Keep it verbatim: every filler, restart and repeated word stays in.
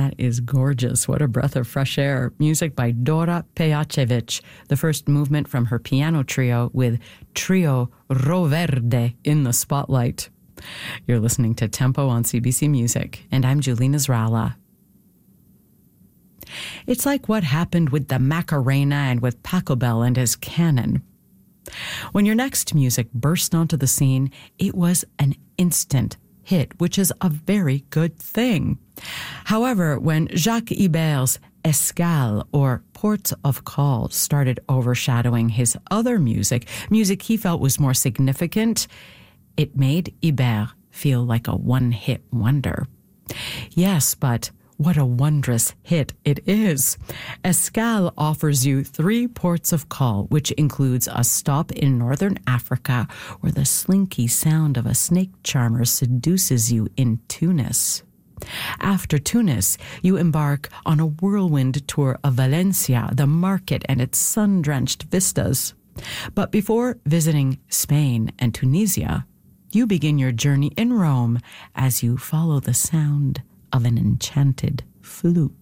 That is gorgeous. What a breath of fresh air. Music by Dora Pejacevic, the first movement from her piano trio with Trio Roverde in the spotlight. You're listening to Tempo on C B C Music, and I'm Julina Zrala. It's like what happened with the Macarena and with Pachelbel and his canon. When your next music burst onto the scene, it was an instant hit, which is a very good thing. However, when Jacques Ibert's Escale, or Ports of Call, started overshadowing his other music, music he felt was more significant, it made Ibert feel like a one-hit wonder. Yes, but what a wondrous hit it is. Escale offers you three ports of call, which includes a stop in northern Africa where the slinky sound of a snake charmer seduces you in Tunis. After Tunis, you embark on a whirlwind tour of Valencia, the market and its sun-drenched vistas. But before visiting Spain and Tunisia, you begin your journey in Rome as you follow the sound of an enchanted flute.